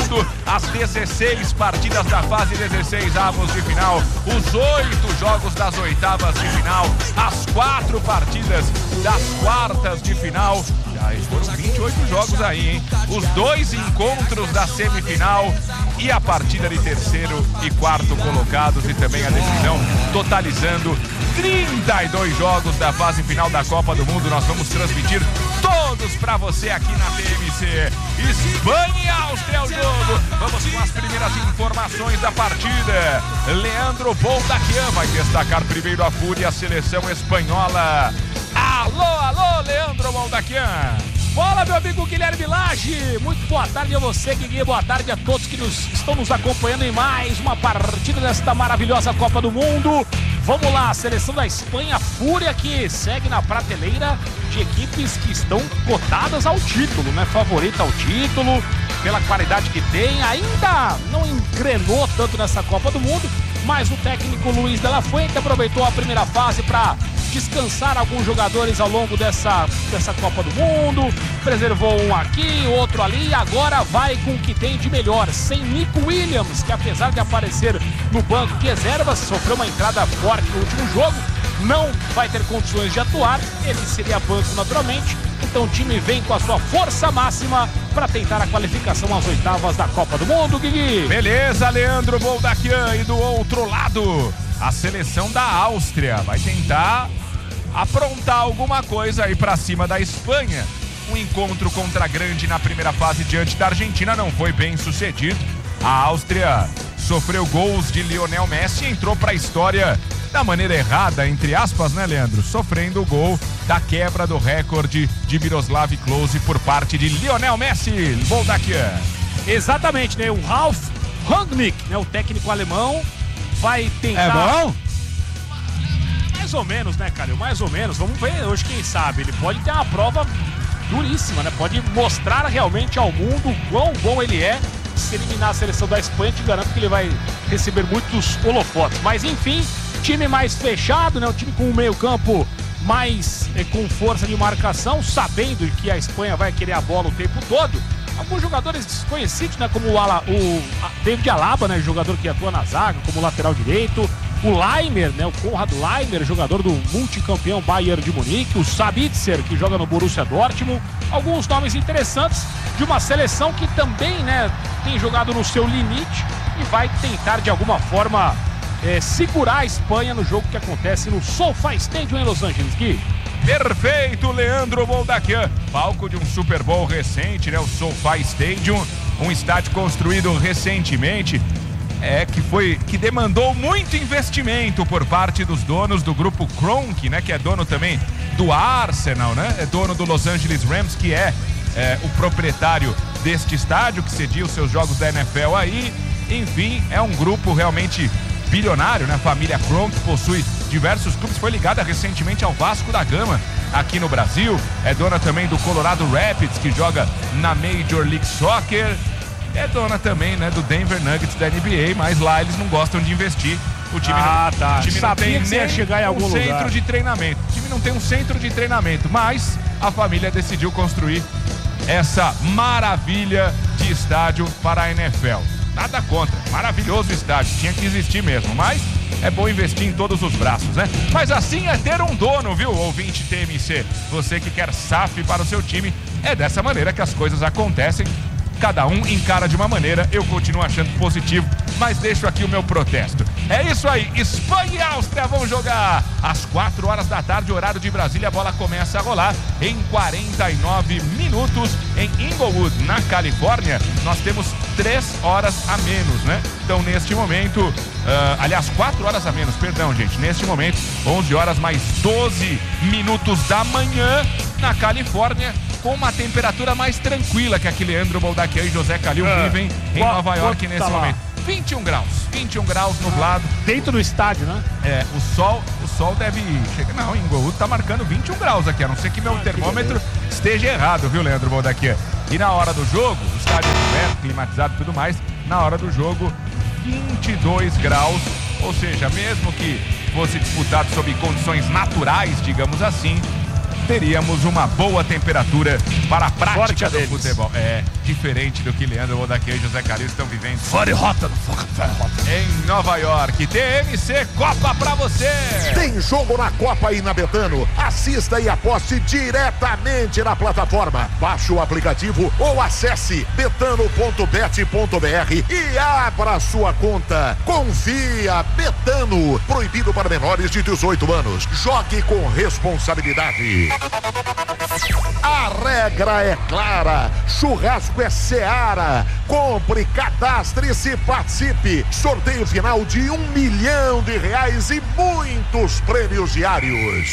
Mundo, as 16 partidas da fase 16 avos de final, os 8 jogos das oitavas de final, as 4 partidas das quartas de final. Já foram 28 jogos aí, hein? Os 2 encontros da semifinal e a partida de terceiro e quarto colocados e também a decisão, totalizando 32 jogos da fase final da Copa do Mundo. Nós vamos transmitir todos pra você aqui na TMC. Espanha e Áustria é o jogo. Vamos com as primeiras informações da partida. Leandro Boldaquian vai destacar primeiro a fúria, a seleção espanhola. Alô, alô, Leandro Boldaquian. Fala, meu amigo Guilherme Lage. Muito boa tarde a você, Guigui. Boa tarde a todos que estão nos acompanhando em mais uma partida desta maravilhosa Copa do Mundo. Vamos lá, a seleção da Espanha, Fúria, que segue na prateleira de equipes que estão cotadas ao título, né? Favorita ao título, pela qualidade que tem. Ainda não engrenou tanto nessa Copa do Mundo, mas o técnico Luis de la Fuente aproveitou a primeira fase para descansar alguns jogadores ao longo dessa Copa do Mundo, preservou um aqui, outro ali, e agora vai com o que tem de melhor, sem Nico Williams, que apesar de aparecer no banco de reservas, sofreu uma entrada forte no último jogo, não vai ter condições de atuar, ele seria banco naturalmente, então o time vem com a sua força máxima para tentar a qualificação às oitavas da Copa do Mundo, Guigui. Beleza, Leandro Boldaquian, e do outro lado, a seleção da Áustria vai tentar aprontar alguma coisa aí pra cima da Espanha. Um encontro contra a grande na primeira fase diante da Argentina não foi bem sucedido. A Áustria sofreu gols de Lionel Messi e entrou pra história da maneira errada, entre aspas, né, Leandro? Sofrendo o gol da quebra do recorde de Miroslav Klose por parte de Lionel Messi. Boldaquian. Exatamente, né? O Ralf Rangnick, né? O técnico alemão, vai tentar... É bom? Mais ou menos, né, cara? Mais ou menos. Vamos ver hoje, quem sabe. Ele pode ter uma prova duríssima, né? Pode mostrar realmente ao mundo quão bom ele é. Se eliminar a seleção da Espanha, te garanto que ele vai receber muitos holofotes. Mas, enfim, time mais fechado, né? Um time com um meio-campo mais com força de marcação, sabendo que a Espanha vai querer a bola o tempo todo. Alguns jogadores desconhecidos, né? Como o David Alaba, né? Jogador que atua na zaga, como lateral direito. O Laimer, né? O Konrad Laimer, jogador do multicampeão Bayern de Munique. O Sabitzer, que joga no Borussia Dortmund. Alguns nomes interessantes de uma seleção que também, né? Tem jogado no seu limite e vai tentar, de alguma forma, segurar a Espanha no jogo que acontece no SoFi Stadium em Los Angeles, Gui. Perfeito, Leandro Boldaquian. Palco de um Super Bowl recente, né? O SoFi Stadium, um estádio construído recentemente, que demandou muito investimento por parte dos donos do grupo Kroenke, né? Que é dono também do Arsenal, né? É dono do Los Angeles Rams, que é o proprietário deste estádio, que cedia os seus jogos da NFL aí. Enfim, é um grupo realmente bilionário, né? A família Kroenke possui diversos clubes, foi ligada recentemente ao Vasco da Gama aqui no Brasil, é dona também do Colorado Rapids, que joga na Major League Soccer, é dona também, né, do Denver Nuggets da NBA, mas lá eles não gostam de investir. O time o time não tem nem chegar em algum centro lugar de treinamento. O time não tem um centro de treinamento, mas a família decidiu construir essa maravilha de estádio para a NFL. Nada contra, maravilhoso estádio, tinha que existir mesmo, mas é bom investir em todos os braços, né? Mas assim é ter um dono, viu, ouvinte TMC? Você que quer SAF para o seu time, é dessa maneira que as coisas acontecem. Cada um encara de uma maneira, eu continuo achando positivo, mas deixo aqui o meu protesto. É isso aí, Espanha e Áustria vão jogar às 4 horas da tarde, horário de Brasília. A bola começa a rolar em 49 minutos em Inglewood, na Califórnia. Nós temos 3 horas a menos, né? Então, neste momento, aliás, 4 horas a menos, perdão, gente. Neste momento, 11 horas mais 12 minutos da manhã na Califórnia, com uma temperatura mais tranquila que aquele Leandro Boldaquian e José Calil vivem em Nova York nesse momento. 21 graus nublado. Dentro do estádio, né? O sol deve chegar. Não, em Inglewood tá marcando 21 graus aqui, a não ser que meu termômetro esteja errado, viu, Leandro Boldaquian? E na hora do jogo, o estádio é coberto, climatizado e tudo mais, na hora do jogo, 22 graus, ou seja, mesmo que fosse disputado sob condições naturais, digamos assim, teríamos uma boa temperatura para a prática do futebol. É, diferente do que Leandro Bodaquê e José Calil estão vivendo em Nova York. TMC Copa pra você! Tem jogo na Copa aí na Betano. Assista e aposte diretamente na plataforma. Baixe o aplicativo ou acesse betano.bet.br e abra sua conta. Confia, Betano. Proibido para menores de 18 anos. Jogue com responsabilidade. A regra é clara. Churrasco é Seara. Compre, cadastre-se, participe. Sorteio final de R$1 milhão e muitos prêmios diários.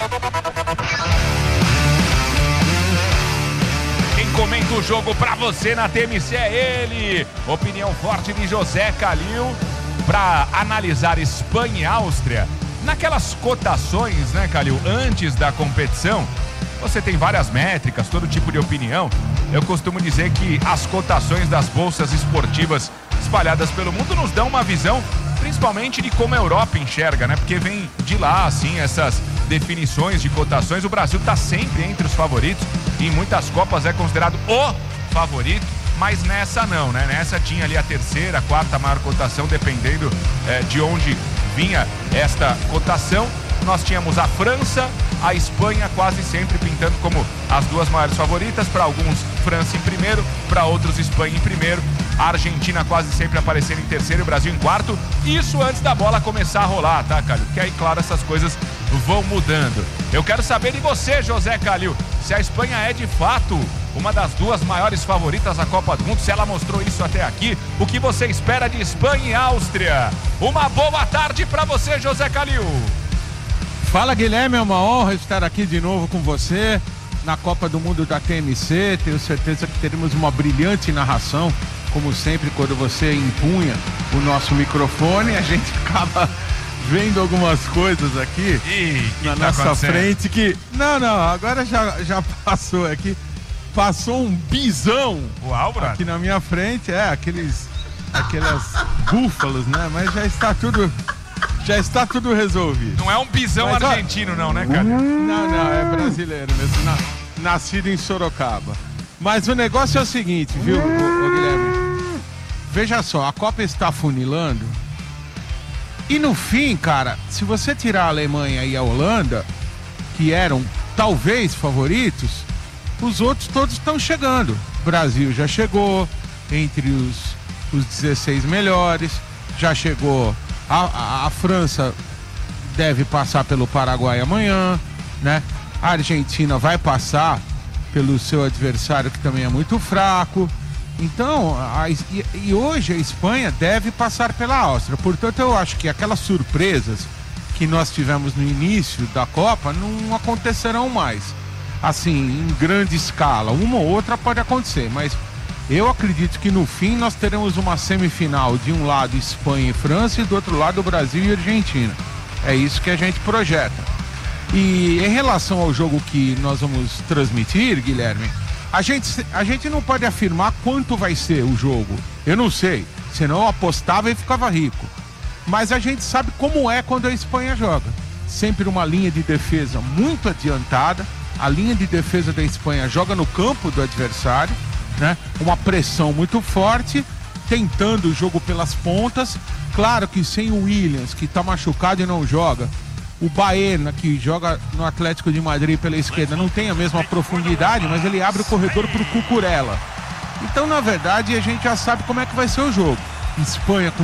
Quem comenta o jogo pra você na TMC é ele. Opinião forte de José Calil pra analisar Espanha e Áustria. Naquelas cotações, né, Calil, antes da competição, você tem várias métricas, todo tipo de opinião. Eu costumo dizer que as cotações das bolsas esportivas espalhadas pelo mundo nos dão uma visão, principalmente de como a Europa enxerga, né? Porque vem de lá, assim, essas definições de cotações. O Brasil está sempre entre os favoritos e em muitas Copas é considerado o favorito, mas nessa não, né? Nessa tinha ali a terceira, a quarta maior cotação, dependendo de onde vinha esta cotação. Nós tínhamos a França, a Espanha quase sempre pintando como as duas maiores favoritas. Para alguns, França em primeiro, para outros, Espanha em primeiro. A Argentina quase sempre aparecendo em terceiro e o Brasil em quarto. Isso antes da bola começar a rolar, tá, Calil? Porque aí, claro, essas coisas vão mudando. Eu quero saber de você, José Calil, se a Espanha é de fato uma das duas maiores favoritas da Copa do Mundo, se ela mostrou isso até aqui. O que você espera de Espanha e Áustria? Uma boa tarde para você, José Calil. Fala, Guilherme, é uma honra estar aqui de novo com você na Copa do Mundo da TMC. Tenho certeza que teremos uma brilhante narração, como sempre, quando você empunha o nosso microfone. A gente acaba vendo algumas coisas aqui na nossa frente que... Não, agora já passou aqui. Passou um bisão. Uau, aqui na minha frente, aquelas búfalos, né? Mas já está tudo resolvido. Não é um bisão argentino, não, né, cara? Não, é brasileiro mesmo. Nascido em Sorocaba. Mas o negócio é o seguinte, viu, Guilherme? Veja só, a Copa está funilando. E no fim, cara, se você tirar a Alemanha e a Holanda, que eram talvez favoritos, os outros todos estão chegando. O Brasil já chegou entre os 16 melhores, já chegou. A França deve passar pelo Paraguai amanhã, né? A Argentina vai passar pelo seu adversário, que também é muito fraco. Então, e hoje a Espanha deve passar pela Áustria. Portanto, eu acho que aquelas surpresas que nós tivemos no início da Copa não acontecerão mais. Assim, em grande escala. Uma ou outra pode acontecer, mas eu acredito que no fim nós teremos uma semifinal, de um lado Espanha e França e do outro lado Brasil e Argentina. É isso que a gente projeta. E em relação ao jogo que nós vamos transmitir, Guilherme, a gente não pode afirmar quanto vai ser o jogo. Eu não sei, senão eu apostava e ficava rico. Mas a gente sabe como é quando a Espanha joga. Sempre uma linha de defesa muito adiantada. A linha de defesa da Espanha joga no campo do adversário, né? Uma pressão muito forte, tentando o jogo pelas pontas. Claro que sem o Williams, que está machucado e não joga, o Baena, que joga no Atlético de Madrid pela esquerda, não tem a mesma profundidade, mas ele abre o corredor para o Cucurella. Então, na verdade, a gente já sabe como é que vai ser o jogo. Espanha com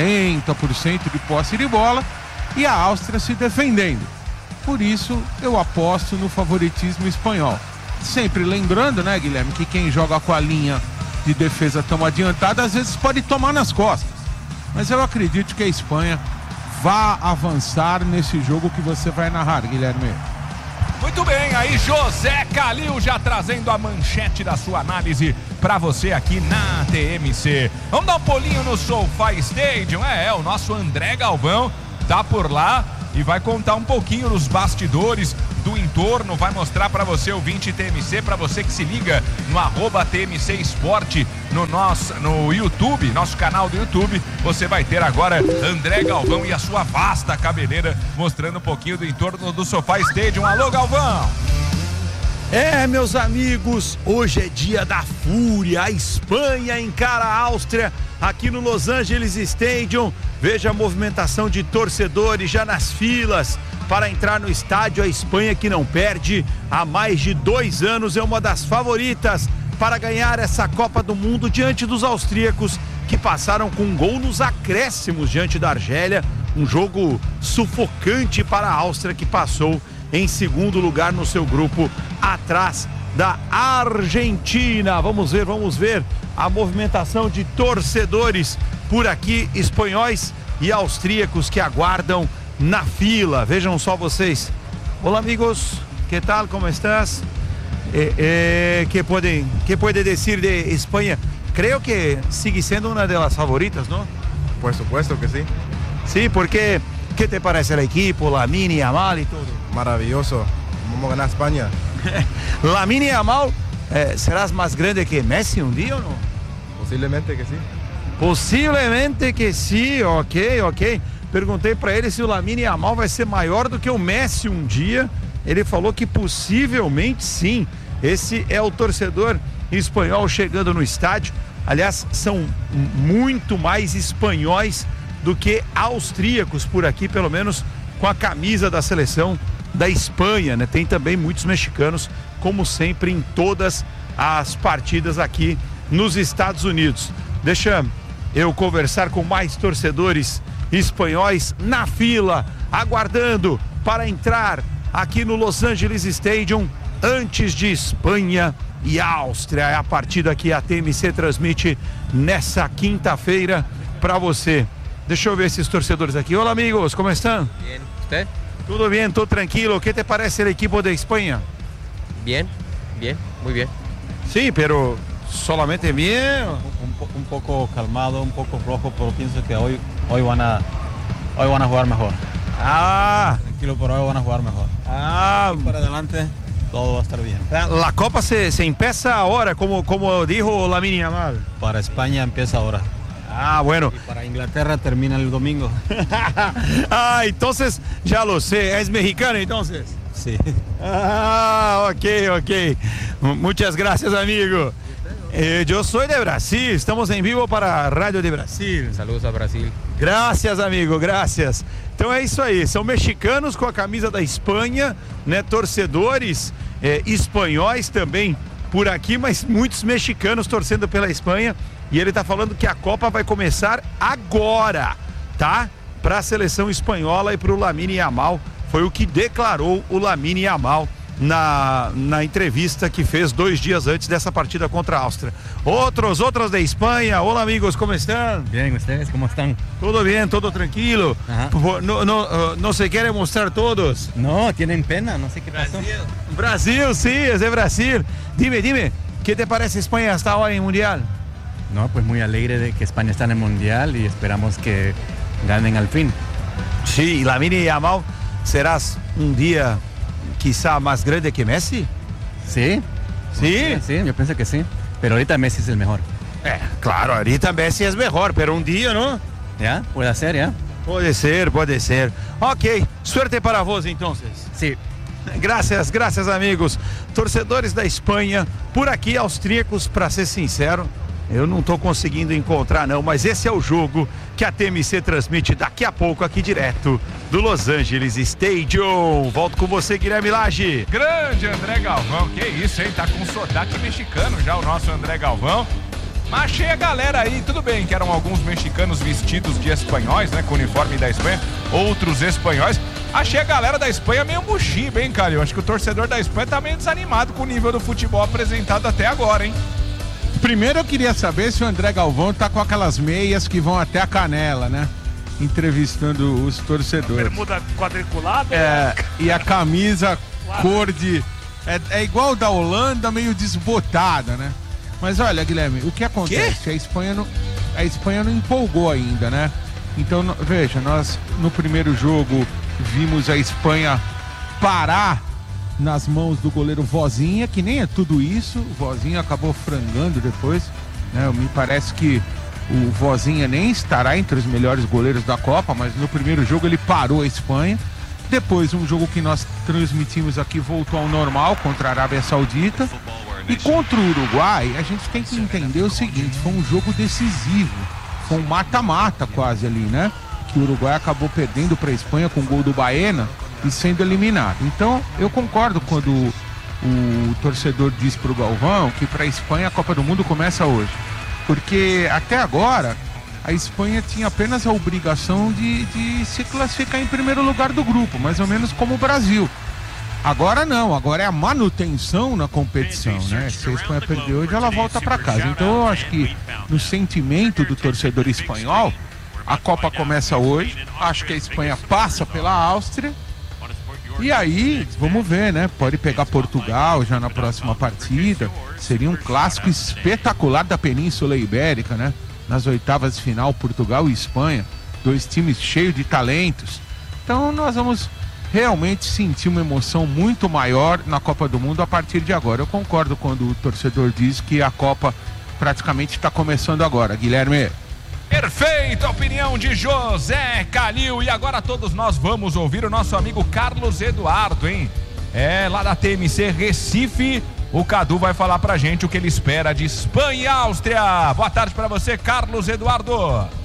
70% de posse de bola e a Áustria se defendendo. Por isso, eu aposto no favoritismo espanhol. Sempre lembrando, né, Guilherme, que quem joga com a linha de defesa tão adiantada, às vezes pode tomar nas costas. Mas eu acredito que a Espanha vá avançar nesse jogo que você vai narrar, Guilherme. Muito bem, aí José Calil já trazendo a manchete da sua análise para você aqui na TMC. Vamos dar um pulinho no SoFi Stadium. O nosso André Galvão tá por lá e vai contar um pouquinho dos bastidores do entorno, vai mostrar para você, ouvinte TMC, para você que se liga no @TMC Esporte no YouTube, nosso canal do YouTube. Você vai ter agora André Galvão e a sua vasta cabeleira mostrando um pouquinho do entorno do SoFi Stadium. Alô, Galvão! Meus amigos, hoje é dia da fúria. A Espanha encara a Áustria aqui no Los Angeles Stadium. Veja a movimentação de torcedores já nas filas para entrar no estádio. A Espanha, que não perde há mais de 2 anos, é uma das favoritas para ganhar essa Copa do Mundo diante dos austríacos, que passaram com um gol nos acréscimos diante da Argélia. Um jogo sufocante para a Áustria, que passou em segundo lugar no seu grupo, atrás da Argentina. Vamos ver a movimentação de torcedores por aqui, espanhóis e austríacos que aguardam na fila. Vejam só vocês. Olá, amigos, que tal, como estás? ¿Qué puede decir de España? Creo que sigue siendo una de las favoritas, ¿no? Por supuesto que sí. Sí, porque ¿qué te parece el equipo, Lamine Yamal y todo? Maravilloso. Vamos a ganar España. Lamine Yamal, ¿serás más grande que Messi un día o no? Posiblemente que sí. Possivelmente que sim, ok. Perguntei para ele se o Lamine Yamal vai ser maior do que o Messi um dia. Ele falou que possivelmente sim. Esse é o torcedor espanhol chegando no estádio. Aliás, são muito mais espanhóis do que austríacos por aqui, pelo menos com a camisa da seleção da Espanha, né? Tem também muitos mexicanos, como sempre em todas as partidas aqui nos Estados Unidos. Deixa eu conversar com mais torcedores espanhóis na fila, aguardando para entrar aqui no Los Angeles Stadium antes de Espanha e Áustria. É a partida que a TMC transmite nessa quinta-feira para você. Deixa eu ver esses torcedores aqui. Olá, amigos, como estão? Bien, ¿usted? Tudo bem, tô tranquilo. ¿Qué te parece el equipo de España? Bien, muy bien. Sí, pero solamente bien. Un poco calmado, un poco flojo, pero pienso que hoy van a jugar mejor. Tranquilo, pero hoy van a jugar mejor. Para adelante todo va a estar bien. La Copa se empieza ahora, como dijo Lamine Yamal. Para España empieza ahora. Bueno. Y para Inglaterra termina el domingo. Entonces ya lo sé. ¿Es mexicano entonces? Sí. Ok. Muchas gracias, amigo. Yo soy de Brasil. Estamos en vivo para a Rádio de Brasil. Saludos a Brasil. Graças, amigo, graças. Então é isso aí, são mexicanos com a camisa da Espanha, né? Torcedores espanhóis também por aqui, mas muitos mexicanos torcendo pela Espanha. E ele tá falando que a Copa vai começar agora, tá? Para a seleção espanhola e para o Lamine Yamal. Foi o que declarou o Lamine Yamal na entrevista que fez 2 dias antes dessa partida contra a Áustria. Outros de Espanha. Olá, amigos, como estão? Bien, ¿ustedes cómo están? Tudo bem, tudo tranquilo. Não se querem mostrar todos? No, tienen pena, no sé qué pasó. Brasil, sim, é Brasil. Dime, ¿qué te parece España hasta ahora en Mundial? No, pues muy alegre de que España está en el Mundial y esperamos que ganen al fin. Sí, y Lamine Yamal, ¿serás un día quizá más grande que Messi? Sí, yo pienso que sí. Pero ahorita Messi es el mejor. Claro, ahorita Messi es mejor, pero un día, ¿no? ¿Ya? Puede ser, ¿ya? Puede ser. Ok, suerte para vos entonces. Sí. Graças, amigos. Torcedores da Espanha, por aqui, austríacos, para ser sincero, eu não tô conseguindo encontrar não, mas esse é o jogo que a TMC transmite daqui a pouco aqui direto do Los Angeles Stadium. Volto com você, Guilherme Lage. Grande André Galvão, que isso, hein? Tá com sotaque mexicano já o nosso André Galvão. Mas achei a galera aí, tudo bem que eram alguns mexicanos vestidos de espanhóis, né? Com o uniforme da Espanha, outros espanhóis. Achei a galera da Espanha meio muxiba, hein, cara? Eu acho que o torcedor da Espanha tá meio desanimado com o nível do futebol apresentado até agora, hein? Primeiro eu queria saber se o André Galvão tá com aquelas meias que vão até a canela, né? Entrevistando os torcedores. Bermuda quadriculada. E a camisa cor de... É igual da Holanda, meio desbotada, né? Mas olha, Guilherme, o que acontece? A Espanha não empolgou ainda, né? Então, veja, nós no primeiro jogo vimos a Espanha parar nas mãos do goleiro Vozinha, que nem é tudo isso. O Vozinha acabou frangando depois, né? Me parece que o Vozinha nem estará entre os melhores goleiros da Copa, mas no primeiro jogo ele parou a Espanha. Depois, um jogo que nós transmitimos aqui voltou ao normal contra a Arábia Saudita. E contra o Uruguai, a gente tem que entender o seguinte, foi um jogo decisivo. Foi um mata-mata quase ali, né? Que o Uruguai acabou perdendo para a Espanha com o gol do Baena e sendo eliminado. Então, eu concordo quando o torcedor diz para o Galvão que para a Espanha a Copa do Mundo começa hoje. Porque até agora a Espanha tinha apenas a obrigação de se classificar em primeiro lugar do grupo, mais ou menos como o Brasil. Agora não, agora é a manutenção na competição, né? Se a Espanha perder hoje, ela volta para casa. Então eu acho que no sentimento do torcedor espanhol, a Copa começa hoje, acho que a Espanha passa pela Áustria, e aí, vamos ver, né? Pode pegar Portugal já na próxima partida, seria um clássico espetacular da Península Ibérica, né? Nas oitavas de final, Portugal e Espanha, dois times cheios de talentos. Então nós vamos realmente sentir uma emoção muito maior na Copa do Mundo a partir de agora. Eu concordo quando o torcedor diz que a Copa praticamente está começando agora. Guilherme. Perfeita opinião de José Calil. E agora todos nós vamos ouvir o nosso amigo Carlos Eduardo, hein? Lá da TMC Recife. O Cadu vai falar pra gente o que ele espera de Espanha e Áustria. Boa tarde pra você, Carlos Eduardo.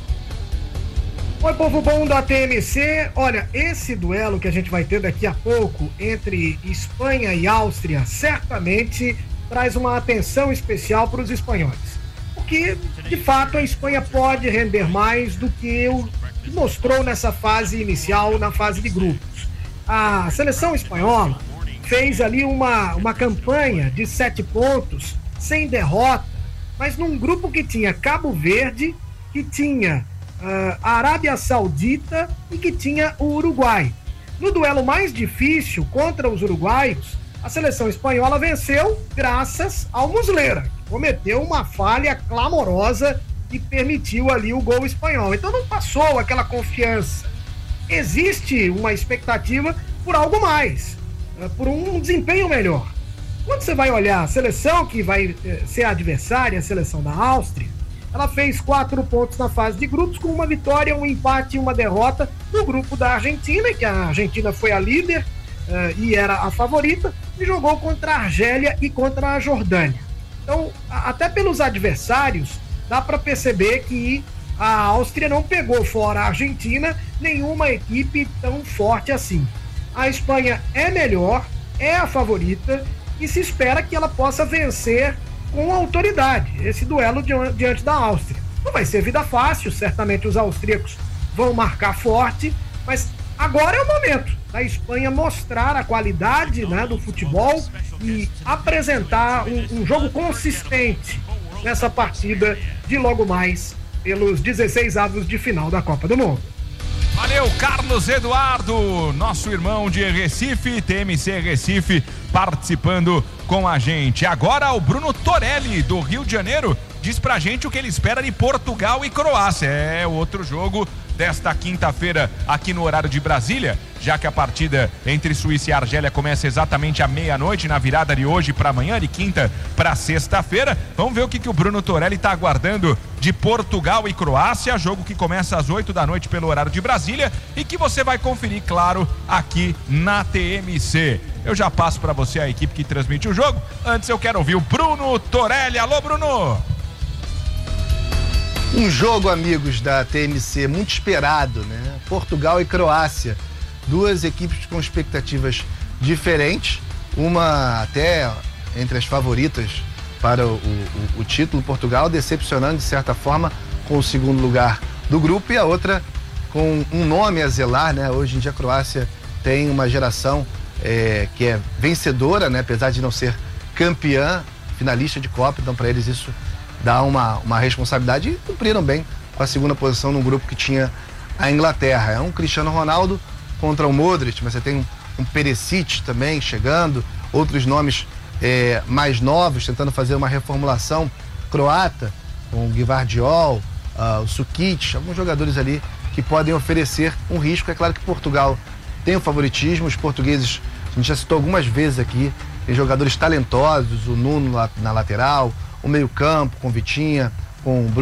Oi, povo bom da TMC. Olha, esse duelo que a gente vai ter daqui a pouco entre Espanha e Áustria certamente traz uma atenção especial para os espanhóis. Porque, de fato, a Espanha pode render mais do que mostrou nessa fase inicial, na fase de grupos. A seleção espanhola fez ali uma campanha de 7 pontos, sem derrota, mas num grupo que tinha Cabo Verde, que tinha a Arábia Saudita e que tinha o Uruguai. No duelo mais difícil contra os uruguaios, a seleção espanhola venceu graças ao Muslera, que cometeu uma falha clamorosa e permitiu ali o gol espanhol. Então não passou aquela confiança. Existe uma expectativa por algo mais, por um desempenho melhor. Quando você vai olhar a seleção que vai ser a adversária, a seleção da Áustria, ela fez 4 pontos na fase de grupos, com uma vitória, um empate e uma derrota no grupo da Argentina, que a Argentina foi a líder e era a favorita, e jogou contra a Argélia e contra a Jordânia. Então, até pelos adversários, dá para perceber que a Áustria não pegou fora a Argentina, nenhuma equipe tão forte assim. A Espanha é melhor, é a favorita, e se espera que ela possa vencer com autoridade esse duelo diante da Áustria. Não vai ser vida fácil, certamente os austríacos vão marcar forte, mas agora é o momento da Espanha mostrar a qualidade, né, do futebol e apresentar um jogo consistente nessa partida de logo mais pelos 16avos de final da Copa do Mundo. Valeu, Carlos Eduardo, nosso irmão de Recife, TMC Recife, participando com a gente. Agora o Bruno Torelli, do Rio de Janeiro, diz pra gente o que ele espera de Portugal e Croácia. É outro jogo desta quinta-feira aqui no horário de Brasília, já que a partida entre Suíça e Argélia começa exatamente à meia-noite, na virada de hoje para amanhã, de quinta para sexta-feira. Vamos ver o que o Bruno Torelli está aguardando de Portugal e Croácia, jogo que começa às 8 da noite pelo horário de Brasília e que você vai conferir, claro, aqui na TMC. Eu já passo para você a equipe que transmite o jogo. Antes eu quero ouvir o Bruno Torelli. Alô, Bruno! Um jogo, amigos da TMC, muito esperado, né? Portugal e Croácia, duas equipes com expectativas diferentes, uma até entre as favoritas para o título, Portugal decepcionando de certa forma com o segundo lugar do grupo, e a outra com um nome a zelar, né? Hoje em dia a Croácia tem uma geração que é vencedora, né? Apesar de não ser campeã, finalista de Copa, então para eles isso dá uma responsabilidade, e cumpriram bem com a segunda posição no grupo que tinha a Inglaterra. É um Cristiano Ronaldo contra o Modric, mas você tem um Perisic também chegando, outros nomes mais novos, tentando fazer uma reformulação croata, com o Gvardiol, o Sukic, alguns jogadores ali que podem oferecer um risco. É claro que Portugal tem o favoritismo, os portugueses, a gente já citou algumas vezes aqui, tem jogadores talentosos, o Nuno na lateral, o meio-campo com Vitinha, com o Bruno